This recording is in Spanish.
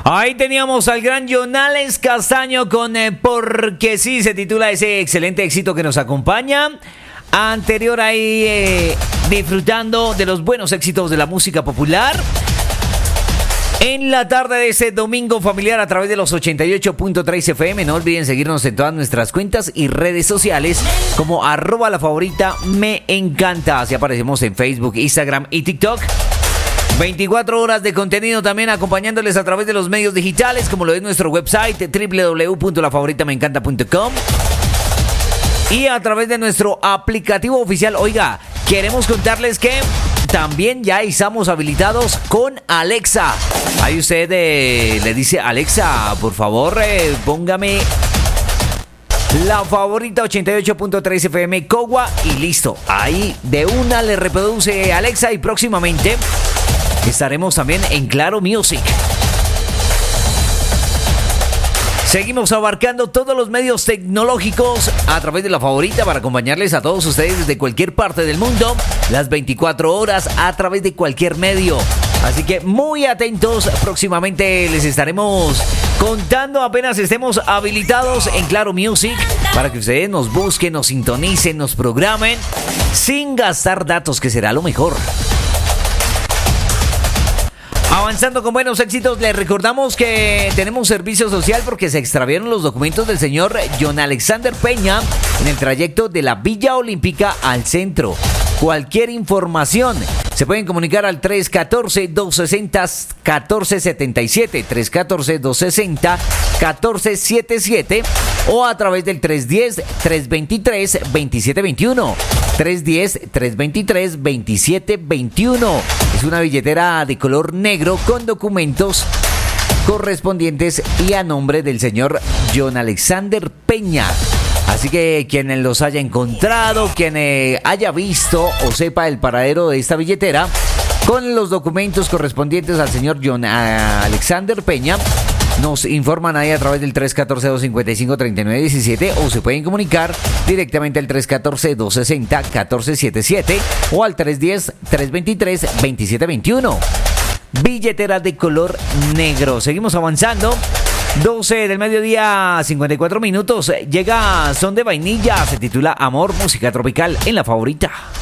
Ahí teníamos al gran Jonales Castaño con Porque sí, se titula ese excelente éxito que nos acompaña. Anterior ahí disfrutando de los buenos éxitos de la música popular. En la tarde de ese domingo familiar a través de los 88.3 FM. No olviden seguirnos en todas nuestras cuentas y redes sociales como @lafavorita me encanta. Así aparecemos en Facebook, Instagram y TikTok. 24 horas de contenido también acompañándoles a través de los medios digitales, como lo es nuestro website www.lafavoritameencanta.com y a través de nuestro aplicativo oficial. Oiga, queremos contarles que también ya estamos habilitados con Alexa. Ahí usted le dice: Alexa, por favor, póngame La Favorita 88.3 FM Cogua y listo. Ahí de una le reproduce Alexa y próximamente estaremos también en Claro Music. Seguimos abarcando todos los medios tecnológicos a través de La Favorita para acompañarles a todos ustedes desde cualquier parte del mundo, las 24 horas a través de cualquier medio. Así que muy atentos, próximamente les estaremos contando apenas estemos habilitados en Claro Music para que ustedes nos busquen, nos sintonicen, nos programen sin gastar datos, que será lo mejor. Avanzando con buenos éxitos, les recordamos que tenemos servicio social porque se extraviaron los documentos del señor John Alexander Peña en el trayecto de la Villa Olímpica al centro. Cualquier información se pueden comunicar al 314-260-1477, 314-260-1477 o a través del 310-323-2721, 310-323-2721. Es una billetera de color negro con documentos correspondientes y a nombre del señor John Alexander Peña. Así que quien los haya encontrado, quien haya visto o sepa el paradero de esta billetera con los documentos correspondientes al señor John Alexander Peña, nos informan ahí a través del 314-255-3917 o se pueden comunicar directamente al 314-260-1477 o al 310-323-2721. Billetera de color negro. Seguimos avanzando. 12 del mediodía, 54 minutos. Llega Son de Vainilla. Se titula Amor, música tropical en La Favorita.